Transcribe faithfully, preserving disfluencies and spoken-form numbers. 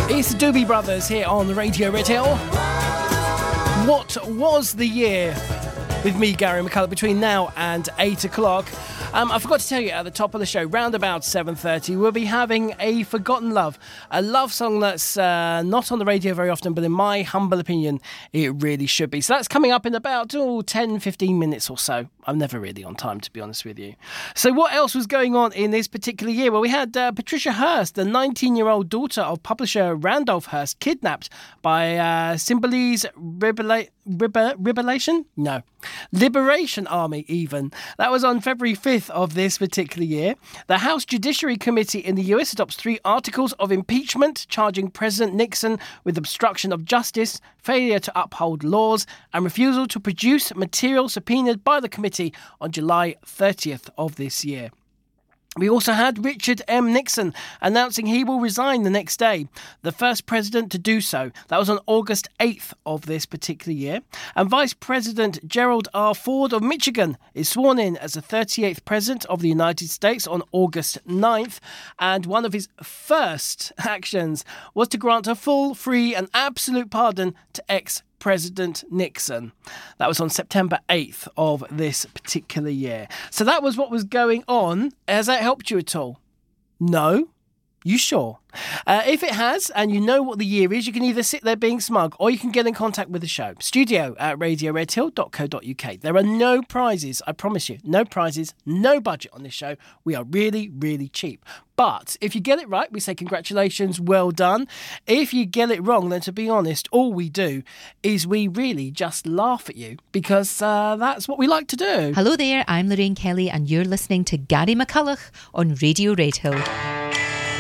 It's the Doobie Brothers here on Radio Red Hill. What was the year? With me, Gary McCullough, between now and eight o'clock. Um, I forgot to tell you at the top of the show, round about seven thirty, we'll be having A Forgotten Love, a love song that's uh, not on the radio very often, but in my humble opinion, it really should be. So that's coming up in about oh, ten, fifteen minutes or so. I'm never really on time, to be honest with you. So what else was going on in this particular year? Well, we had uh, Patricia Hearst, the nineteen-year-old daughter of publisher Randolph Hearst, kidnapped by uh, Symbolize Ribela- Riber- Liberation? No. Liberation Army, even. That was on February fifth of this particular year. The House Judiciary Committee in the U S adopts three articles of impeachment charging President Nixon with obstruction of justice, failure to uphold laws, and refusal to produce material subpoenaed by the committee on July thirtieth of this year. We also had Richard M. Nixon announcing he will resign the next day, the first president to do so. That was on August eighth of this particular year. And Vice President Gerald R. Ford of Michigan is sworn in as the thirty-eighth president of the United States on August ninth. And one of his first actions was to grant a full, free and absolute pardon to ex President Nixon. That was on September eighth of this particular year. So that was what was going on. Has that helped you at all? No? You sure? Uh, if it has, and you know what the year is, you can either sit there being smug or you can get in contact with the show. Studio at radio red hill dot co dot uk. There are no prizes, I promise you. No prizes, no budget on this show. We are really, really cheap. But if you get it right, we say congratulations, well done. If you get it wrong, then to be honest, all we do is we really just laugh at you because uh, that's what we like to do. Hello there, I'm Lorraine Kelly and you're listening to Gary McCullough on Radio Red Hill.